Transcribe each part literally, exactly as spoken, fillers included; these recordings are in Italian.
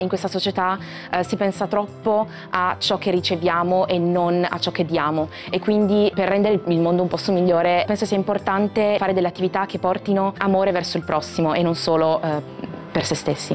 In questa società eh, si pensa troppo a ciò che riceviamo e non a ciò che diamo, e quindi per rendere il mondo un posto migliore penso sia importante fare delle attività che portino amore verso il prossimo e non solo eh, per se stessi.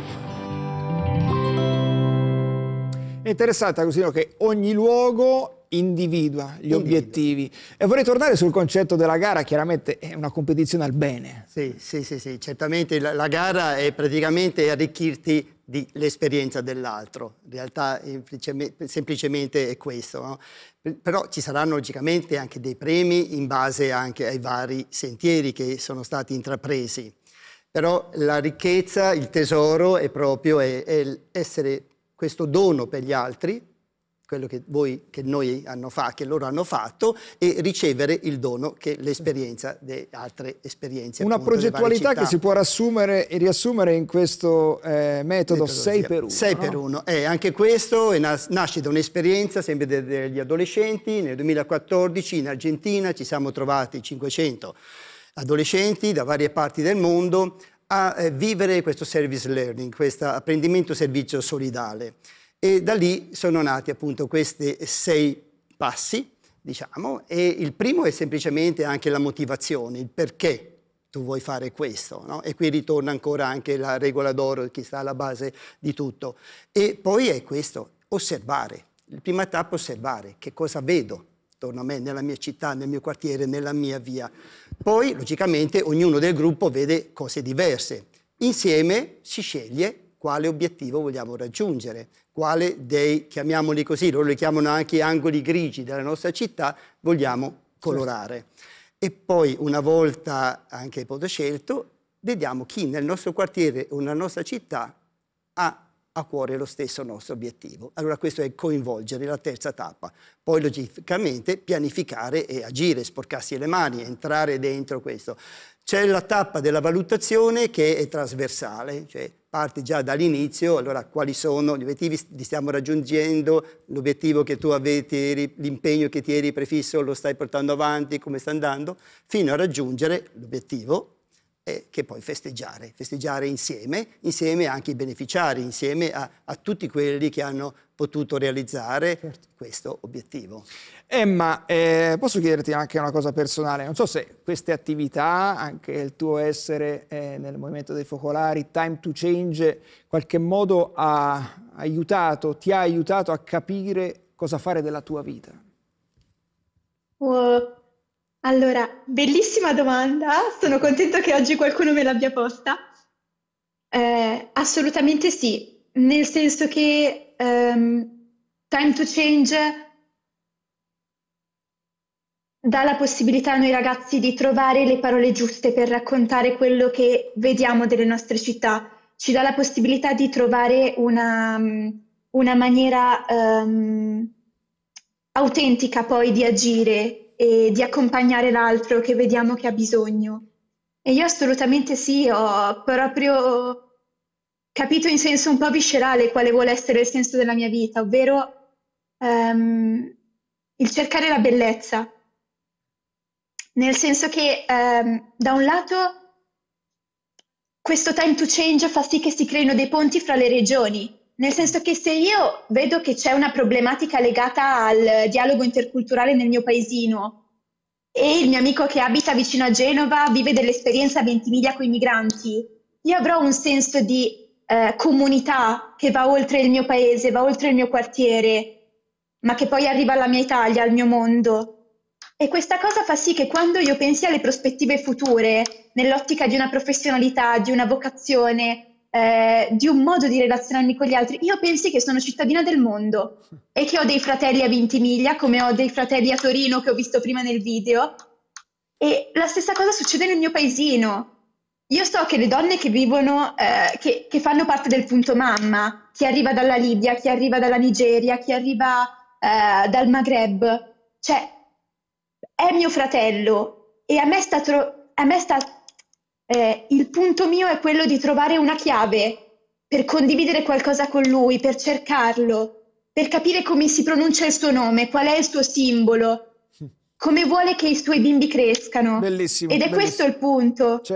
È interessante, Agostino, che ogni luogo individua gli individua. obiettivi. E vorrei tornare sul concetto della gara. Chiaramente è una competizione al bene. Sì, sì, sì, sì. Certamente la, la gara è praticamente arricchirti di l'esperienza dell'altro. In realtà semplicemente è questo, no? Però ci saranno logicamente anche dei premi in base anche ai vari sentieri che sono stati intrapresi. Però la ricchezza, il tesoro è proprio è, è essere questo dono per gli altri, quello che voi, che noi hanno fatto, che loro hanno fatto, e ricevere il dono che l'esperienza di altre esperienze. Una appunto, progettualità che si può riassumere e riassumere in questo eh, metodo, metodo sei per uno. sei per uno. E anche questo è nas nasce da un'esperienza sempre de degli adolescenti. Nel duemilaquattordici in Argentina ci siamo trovati cinquecento adolescenti da varie parti del mondo a eh, vivere questo service learning, questo apprendimento servizio solidale. E da lì sono nati appunto questi sei passi, diciamo, e il primo è semplicemente anche la motivazione, il perché tu vuoi fare questo, no? E qui ritorna ancora anche la regola d'oro che sta alla base di tutto. E poi è questo, osservare. La prima tappa è osservare, che cosa vedo attorno a me, nella mia città, nel mio quartiere, nella mia via. Poi, logicamente, ognuno del gruppo vede cose diverse. Insieme si sceglie quale obiettivo vogliamo raggiungere, quale dei, chiamiamoli così, loro li chiamano anche angoli grigi della nostra città, vogliamo colorare. E poi, una volta anche poi scelto, vediamo chi nel nostro quartiere o nella nostra città ha a cuore lo stesso nostro obiettivo. Allora questo è coinvolgere, la terza tappa. Poi logicamente pianificare e agire, sporcarsi le mani, entrare dentro questo. C'è la tappa della valutazione che è trasversale, cioè parte già dall'inizio, allora quali sono gli obiettivi, li stiamo raggiungendo, l'obiettivo che tu avevi, l'impegno che ti eri prefisso lo stai portando avanti, come sta andando, fino a raggiungere l'obiettivo, e che poi festeggiare, festeggiare insieme, insieme anche i beneficiari, insieme a, a tutti quelli che hanno potuto realizzare certo. questo obiettivo. Emma, eh, posso chiederti anche una cosa personale? Non so se queste attività, anche il tuo essere eh, nel movimento dei focolari, Time to Change, in qualche modo ha aiutato, ti ha aiutato a capire cosa fare della tua vita? Uh. Allora, bellissima domanda, sono contenta che oggi qualcuno me l'abbia posta. Eh, assolutamente sì, nel senso che um, Time to Change dà la possibilità a noi ragazzi di trovare le parole giuste per raccontare quello che vediamo delle nostre città, ci dà la possibilità di trovare una, una maniera um, autentica poi di agire e di accompagnare l'altro che vediamo che ha bisogno. E io assolutamente sì, ho proprio capito in senso un po' viscerale quale vuole essere il senso della mia vita, ovvero um, il cercare la bellezza. Nel senso che um, da un lato questo Time to Change fa sì che si creino dei ponti fra le regioni, nel senso che se io vedo che c'è una problematica legata al dialogo interculturale nel mio paesino e il mio amico che abita vicino a Genova vive dell'esperienza a Ventimiglia con i migranti, io avrò un senso di eh, comunità che va oltre il mio paese, va oltre il mio quartiere, ma che poi arriva alla mia Italia, al mio mondo. E questa cosa fa sì che quando io pensi alle prospettive future, nell'ottica di una professionalità, di una vocazione, Eh, di un modo di relazionarmi con gli altri, io pensi che sono cittadina del mondo e che ho dei fratelli a Ventimiglia, come ho dei fratelli a Torino che ho visto prima nel video, e la stessa cosa succede nel mio paesino. Io so che le donne che vivono, eh, che, che fanno parte del punto mamma, chi arriva dalla Libia, chi arriva dalla Nigeria, chi arriva eh, dal Maghreb, cioè è mio fratello e a me sta, a me sta Eh, il punto mio è quello di trovare una chiave per condividere qualcosa con lui, per cercarlo, per capire come si pronuncia il suo nome, qual è il suo simbolo, come vuole che i suoi bimbi crescano. Bellissimo. Ed è bellissimo. questo il punto. Certo.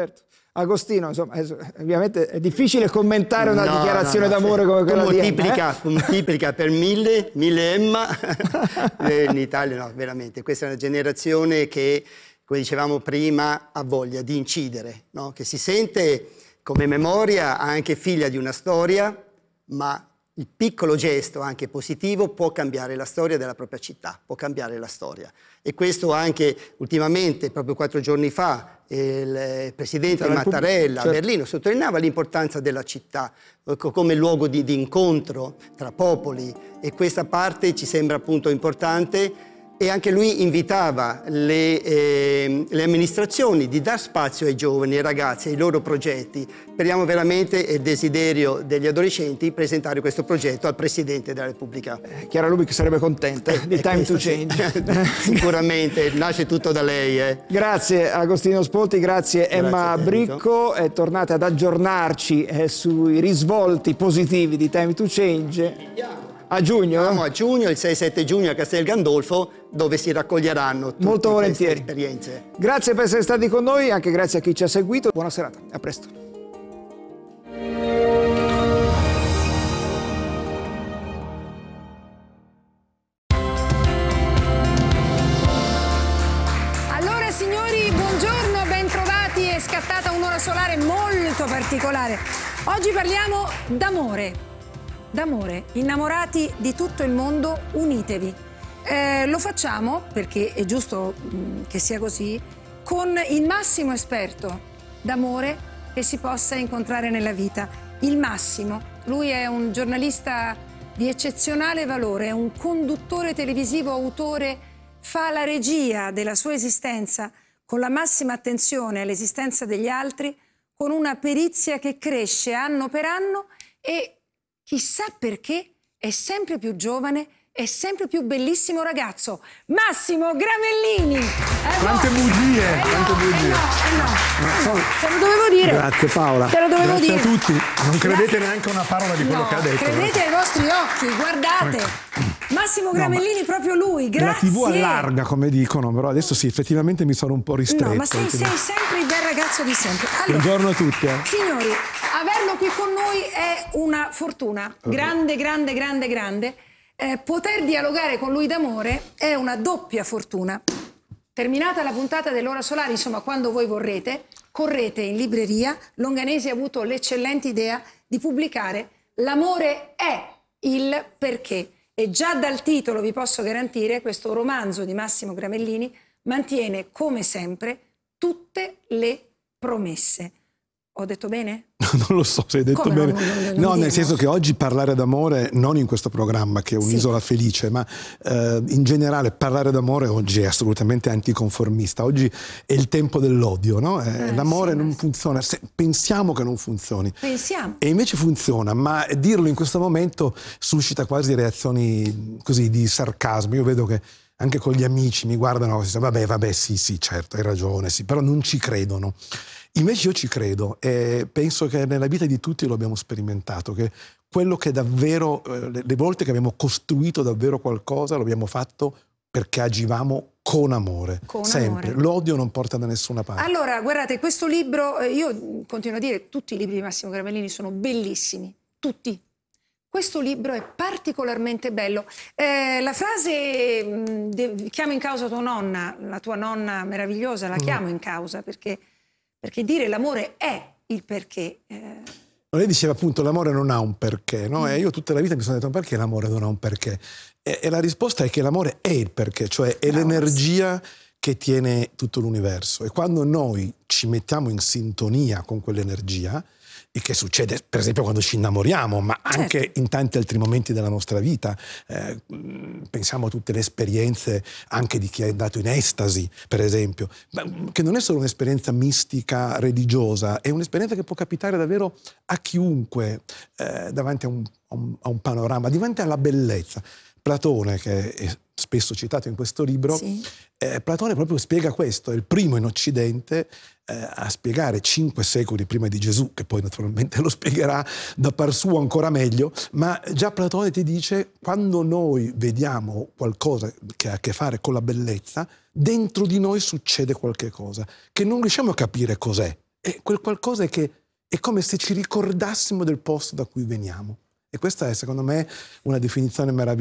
Agostino, insomma, ovviamente è difficile commentare una no, dichiarazione no, no, d'amore come quella di moltiplica, Emma, eh? moltiplica per mille, mille Emma in Italia, no, veramente. Questa è una generazione che, come dicevamo prima, ha voglia di incidere, no? Che si sente come memoria anche figlia di una storia, ma il piccolo gesto anche positivo può cambiare la storia della propria città, può cambiare la storia. E questo anche ultimamente, proprio quattro giorni fa, il presidente Mattarella a certo. Berlino sottolineava l'importanza della città come luogo di, di incontro tra popoli, e questa parte ci sembra appunto importante. E anche lui invitava le, eh, le amministrazioni di dar spazio ai giovani, ai ragazzi, ai loro progetti. Speriamo veramente, è il desiderio degli adolescenti, presentare questo progetto al Presidente della Repubblica. Eh, Chiara Lubich sarebbe contenta di eh, Time to Change. Sicuramente, nasce tutto da lei. Eh. Grazie Agostino Spolti, grazie, grazie Emma Bricco. Eh, tornate ad aggiornarci eh, sui risvolti positivi di Time to Change. A giugno? Siamo a giugno, il sei sette giugno a Castel Gandolfo, dove si raccoglieranno tutte Molto volentieri. queste esperienze. Grazie per essere stati con noi, anche grazie a chi ci ha seguito. Buona serata, a presto. Allora signori, buongiorno, ben trovati. È scattata un'ora solare molto particolare. Oggi parliamo d'amore. D'amore, innamorati di tutto il mondo, unitevi. Eh, lo facciamo, perché è giusto mh, che sia così, con il massimo esperto d'amore che si possa incontrare nella vita. Il Massimo, lui è un giornalista di eccezionale valore, è un conduttore televisivo, autore, fa la regia della sua esistenza con la massima attenzione all'esistenza degli altri, con una perizia che cresce anno per anno e chissà perché è sempre più giovane, è sempre più bellissimo ragazzo. Massimo Gramellini! Eh quante no. bugie! Eh quante no, bugie! Eh no, eh no. No. Te lo dovevo dire! Grazie Paola! Te lo dovevo Grazie dire! a tutti! Non credete neanche una parola di quello no, che ha detto. Credete ai vostri occhi, guardate! Massimo Gramellini, no, proprio lui, grazie! La tivù allarga, come dicono, però adesso sì, effettivamente mi sono un po' ristretto. No, ma sei, sei sempre il bel ragazzo di sempre. Allora, buongiorno a tutti. Eh. Signori, averlo qui con noi è una fortuna, grande, grande, grande, grande. Eh, poter dialogare con lui d'amore è una doppia fortuna. Terminata la puntata dell'Ora Solare, insomma, quando voi vorrete, correte in libreria. Longanesi ha avuto l'eccellente idea di pubblicare L'amore è il perché. E già dal titolo vi posso garantire, questo romanzo di Massimo Gramellini mantiene, come sempre, tutte le promesse. Ho detto bene? Non lo so se hai detto Come bene. Non, non, non no, dirlo. Nel senso che oggi parlare d'amore, non in questo programma che è un'isola sì. felice, ma eh, in generale parlare d'amore oggi è assolutamente anticonformista. Oggi è il tempo dell'odio, no? Eh, eh, l'amore sì, non sì. funziona. Se, pensiamo che non funzioni. Pensiamo. E invece funziona, ma dirlo in questo momento suscita quasi reazioni così di sarcasmo. Io vedo che anche con gli amici mi guardano e dicono vabbè, vabbè, sì, sì, certo, hai ragione, sì, però non ci credono. Invece io ci credo e penso che nella vita di tutti lo abbiamo sperimentato, che quello che davvero, eh, le volte che abbiamo costruito davvero qualcosa lo abbiamo fatto perché agivamo con amore, con sempre. Amore. L'odio non porta da nessuna parte. Allora, guardate, questo libro, io continuo a dire, tutti i libri di Massimo Gramellini sono bellissimi, tutti. Questo libro è particolarmente bello. Eh, la frase mh, de, chiamo in causa tua nonna, la tua nonna meravigliosa, la chiamo in causa perché, perché dire l'amore è il perché. Eh. Lei diceva appunto l'amore non ha un perché, no? Mm. E io tutta la vita mi sono detto perché l'amore non ha un perché? E, e la risposta è che l'amore è il perché, cioè è Bravo. l'energia che tiene tutto l'universo. E quando noi ci mettiamo in sintonia con quell'energia, e che succede per esempio quando ci innamoriamo, ma certo. anche in tanti altri momenti della nostra vita. Eh, pensiamo a tutte le esperienze anche di chi è andato in estasi, per esempio, ma, che non è solo un'esperienza mistica, religiosa, è un'esperienza che può capitare davvero a chiunque eh, davanti a un, a, un, a un panorama, davanti alla bellezza. Platone, che è spesso citato in questo libro, sì. eh, Platone proprio spiega questo, è il primo in Occidente eh, a spiegare cinque secoli prima di Gesù, che poi naturalmente lo spiegherà da par suo ancora meglio, ma già Platone ti dice quando noi vediamo qualcosa che ha a che fare con la bellezza, dentro di noi succede qualche cosa, che non riusciamo a capire cos'è, è quel qualcosa che è come se ci ricordassimo del posto da cui veniamo. E questa è, secondo me, una definizione meravigliosa